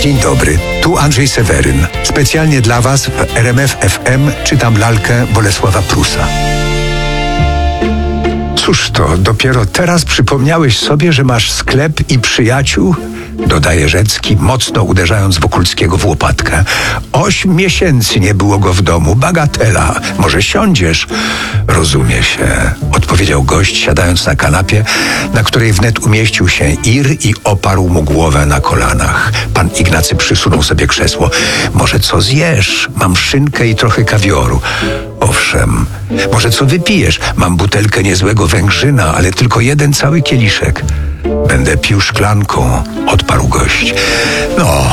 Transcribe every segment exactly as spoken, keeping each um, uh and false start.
Dzień dobry, tu Andrzej Seweryn. Specjalnie dla Was w R M F F M czytam lalkę Bolesława Prusa. Cóż to, dopiero teraz przypomniałeś sobie, że masz sklep i przyjaciół? Dodaje Rzecki, mocno uderzając Wokulskiego w łopatkę. Ośm miesięcy nie było go w domu, bagatela. Może siądziesz? Rozumie się, odpowiedział gość, siadając na kanapie, na której wnet umieścił się Ir i oparł mu głowę na kolanach. Pan Ignacy przysunął sobie krzesło. Może co zjesz? Mam szynkę i trochę kawioru. Owszem. Może co wypijesz? Mam butelkę niezłego węgrzyna, ale tylko jeden cały kieliszek. Będę pił szklanką, odparł gość. No,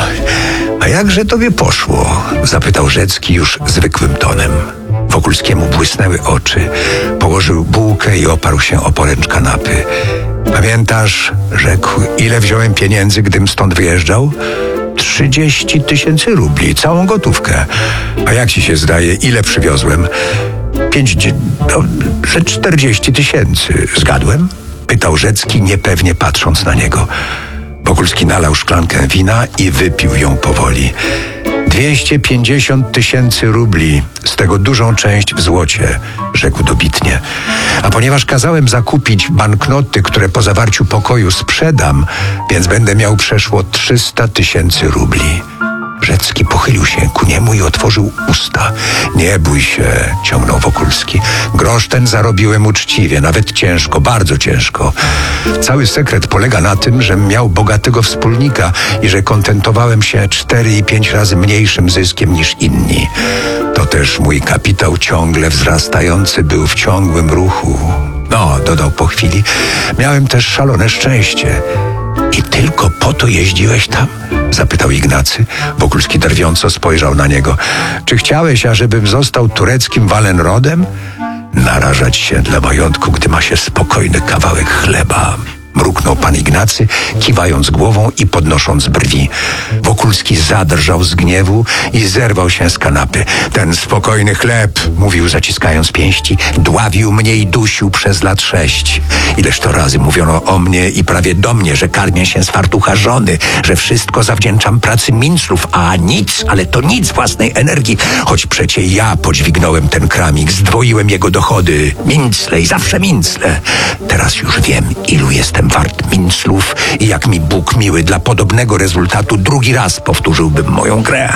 a jakże tobie poszło? Zapytał Rzecki już zwykłym tonem. Wokulskiemu błysnęły oczy. Położył bułkę i oparł się o poręcz kanapy. Pamiętasz, rzekł, ile wziąłem pieniędzy, gdym stąd wyjeżdżał? Trzydzieści tysięcy rubli, całą gotówkę. A jak ci się zdaje, ile przywiozłem? Pięć, no, że czterdzieści tysięcy. Zgadłem? Pytał Rzecki, niepewnie patrząc na niego. Wokulski nalał szklankę wina i wypił ją powoli. Dwieście pięćdziesiąt tysięcy rubli, z tego dużą część w złocie, rzekł dobitnie. A ponieważ kazałem zakupić banknoty, które po zawarciu pokoju sprzedam, więc będę miał przeszło trzysta tysięcy rubli. Rzecki pochylił się ku niemu i otworzył usta. Nie bój się, ciągnął Wokulski. Grosz ten zarobiłem uczciwie, nawet ciężko, bardzo ciężko. Cały sekret polega na tym, że miał bogatego wspólnika i że kontentowałem się cztery i pięć razy mniejszym zyskiem niż inni. To też mój kapitał ciągle wzrastający był w ciągłym ruchu. No, dodał po chwili, miałem też szalone szczęście. I tylko po to jeździłeś tam? Zapytał Ignacy. Wokulski drwiąco spojrzał na niego. Czy chciałeś, ażebym został tureckim Wallenrodem? Narażać się dla majątku, gdy ma się spokojny kawałek chleba. Mruknął pan Ignacy, kiwając głową i podnosząc brwi. Wokulski zadrżał z gniewu i zerwał się z kanapy. Ten spokojny chleb, mówił zaciskając pięści, dławił mnie i dusił przez lat sześć. Ileż to razy mówiono o mnie i prawie do mnie, że karmię się z fartucha żony, że wszystko zawdzięczam pracy minclów, a nic, ale to nic własnej energii, choć przecie ja podźwignąłem ten kramik, zdwoiłem jego dochody. Mincle i zawsze mincle. Teraz już wiem, ilu jestem wart minclów i jak mi Bóg miły dla podobnego rezultatu drugi raz powtórzyłbym moją grę.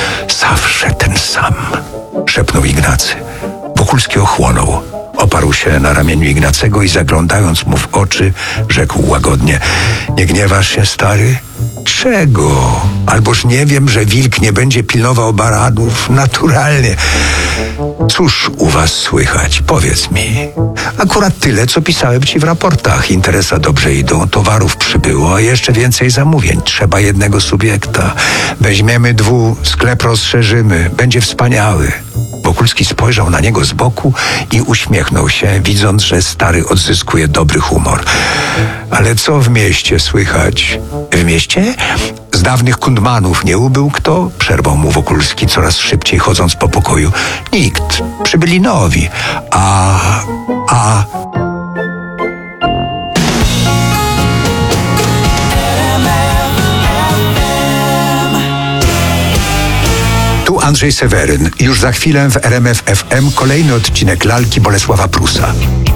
Zawsze ten sam, szepnął Ignacy. Wokulski ochłonął. Oparł się na ramieniu Ignacego i zaglądając mu w oczy, rzekł łagodnie: nie gniewasz się, stary? Czego? Alboż nie wiem, że wilk nie będzie pilnował baranów. Naturalnie. Cóż u was słychać? Powiedz mi. Akurat tyle, co pisałem ci w raportach. Interesa dobrze idą, towarów przybyło, a jeszcze więcej zamówień. Trzeba jednego subiekta. Weźmiemy dwu, sklep rozszerzymy. Będzie wspaniały. Wokulski spojrzał na niego z boku i uśmiechnął się, widząc, że stary odzyskuje dobry humor. Ale co w mieście słychać? W mieście? Z dawnych kundmanów nie ubył kto? Przerwał mu Wokulski, coraz szybciej chodząc po pokoju. Nikt. Przybyli nowi. A... a... Tu Andrzej Seweryn. Już za chwilę w R M F F M kolejny odcinek lalki Bolesława Prusa.